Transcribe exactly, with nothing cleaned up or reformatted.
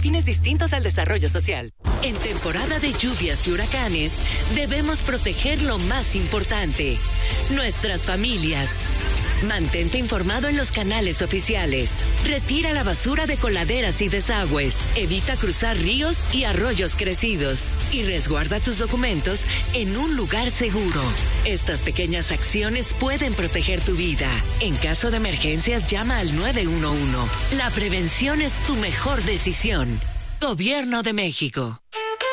fines distintos al desarrollo social. En temporada de lluvias y huracanes, debemos proteger lo más importante, nuestras familias. Mantente informado en los canales oficiales. Retira la basura de coladeras y desagües. Evita cruzar ríos y arroyos crecidos. Y resguarda tus documentos en un lugar seguro. Estas pequeñas acciones pueden proteger tu vida. En caso de emergencias, llama al nueve uno uno. La prevención es tu mejor decisión. Gobierno de México.